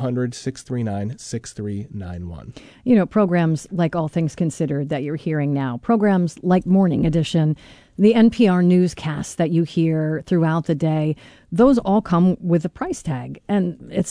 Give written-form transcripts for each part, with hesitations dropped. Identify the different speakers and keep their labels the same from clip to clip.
Speaker 1: 800-639-6391.
Speaker 2: You know, programs like All Things Considered that you're hearing now, programs like Morning Edition, the NPR newscasts that you hear throughout the day, those all come with a price tag. And it's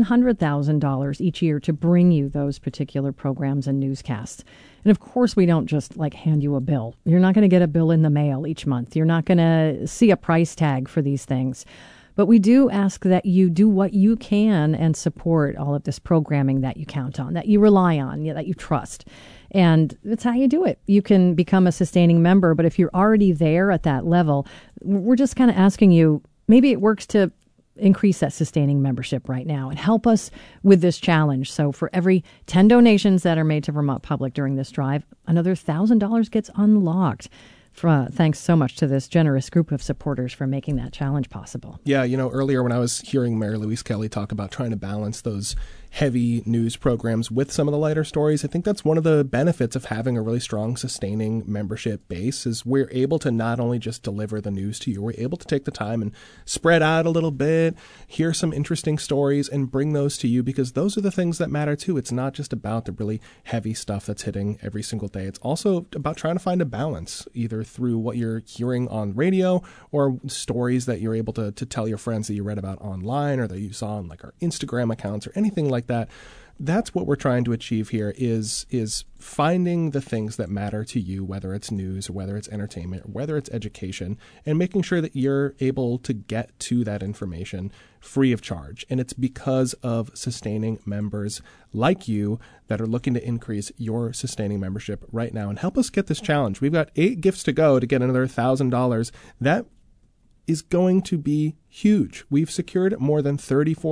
Speaker 2: $700,000 each year to bring you those particular programs and newscasts. And of course, we don't just hand you a bill. You're not going to get a bill in the mail each month. You're not going to see a price tag for these things. But we do ask that you do what you can and support all of this programming that you count on, that you rely on, that you trust. And that's how you do it. You can become a sustaining member, but if you're already there at that level, we're just kind of asking you, maybe it works to increase that sustaining membership right now and help us with this challenge. So for every 10 donations that are made to Vermont Public during this drive, another $1,000 gets unlocked. Thanks so much to this generous group of supporters for making that challenge possible.
Speaker 1: Yeah, earlier when I was hearing Mary Louise Kelly talk about trying to balance those heavy news programs with some of the lighter stories, I think that's one of the benefits of having a really strong sustaining membership base is we're able to not only just deliver the news to you, we're able to take the time and spread out a little bit, hear some interesting stories and bring those to you because those are the things that matter too. It's not just about the really heavy stuff that's hitting every single day. It's also about trying to find a balance, either through what you're hearing on radio or stories that you're able to tell your friends that you read about online or that you saw on our Instagram accounts or anything like that. That's what we're trying to achieve here is finding the things that matter to you, whether it's news or whether it's entertainment or whether it's education, and making sure that you're able to get to that information free of charge. And it's because of sustaining members like you that are looking to increase your sustaining membership right now and help us get this challenge. We've got 8 gifts to go to get another $1,000. That is going to be huge. We've secured more than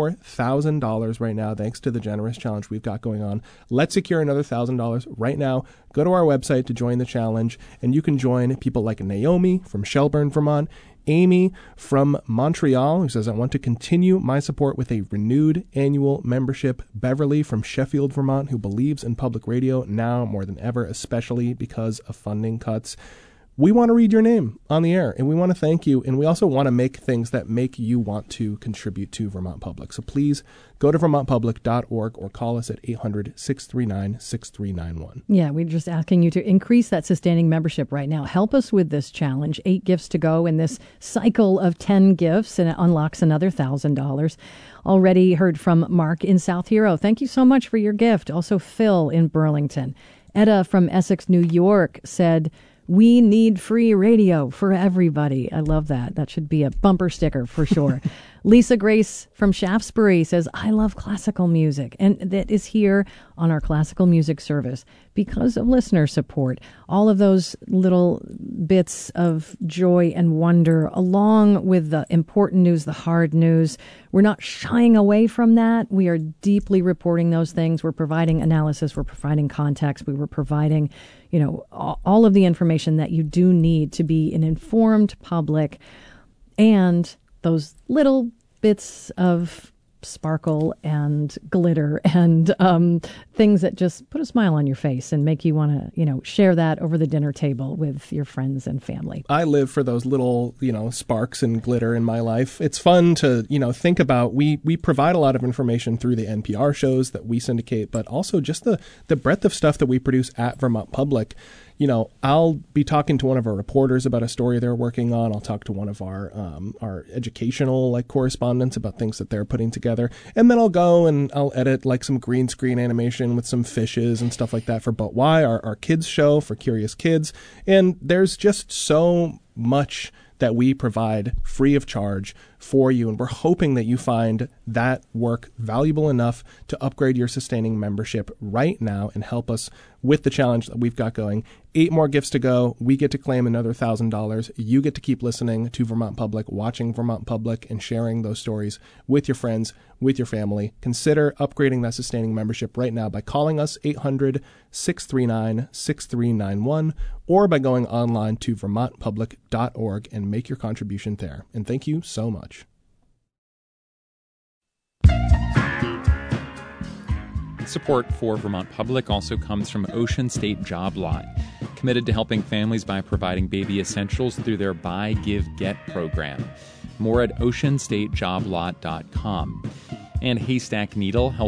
Speaker 1: $34,000 right now, thanks to the generous challenge we've got going on. Let's secure another $1,000 right now. Go to our website to join the challenge, and you can join people like Naomi from Shelburne, Vermont, Amy from Montreal, who says, I want to continue my support with a renewed annual membership. Beverly from Sheffield, Vermont, who believes in public radio now more than ever, especially because of funding cuts. We want to read your name on the air, and we want to thank you, and we also want to make things that make you want to contribute to Vermont Public. So please go to vermontpublic.org or call us at 800-639-6391.
Speaker 2: Yeah, we're just asking you to increase that sustaining membership right now. Help us with this challenge. 8 gifts to go in this cycle of 10 gifts, and it unlocks another $1,000. Already heard from Mark in South Hero. Thank you so much for your gift. Also Phil in Burlington. Etta from Essex, New York said, we need free radio for everybody. I love that. That should be a bumper sticker for sure. Lisa Grace from Shaftesbury says, I love classical music. And that is here on our classical music service because of listener support. All of those little bits of joy and wonder, along with the important news, the hard news. We're not shying away from that. We are deeply reporting those things. We're providing analysis. We're providing context. We were providing, all of the information that you do need to be an informed public, and those little bits of sparkle and glitter and things that just put a smile on your face and make you want to, share that over the dinner table with your friends and family.
Speaker 1: I live for those little, sparks and glitter in my life. It's fun to, think about. We provide a lot of information through the NPR shows that we syndicate, but also just the breadth of stuff that we produce at Vermont Public. I'll be talking to one of our reporters about a story they're working on. I'll talk to one of our educational correspondents about things that they're putting together. And then I'll go and I'll edit some green screen animation with some fishes and stuff like that for But Why, our kids show for curious kids. And there's just so much that we provide free of charge for you. And we're hoping that you find that work valuable enough to upgrade your sustaining membership right now and help us with the challenge that we've got going. 8 more gifts to go. We get to claim another $1,000. You get to keep listening to Vermont Public, watching Vermont Public, and sharing those stories with your friends, with your family. Consider upgrading that sustaining membership right now by calling us 800-639-6391 or by going online to vermontpublic.org and make your contribution there. And thank you so much.
Speaker 3: Support for Vermont Public also comes from Ocean State Job Lot, committed to helping families by providing baby essentials through their Buy, Give, Get program. More at oceanstatejoblot.com. And Haystack Needle,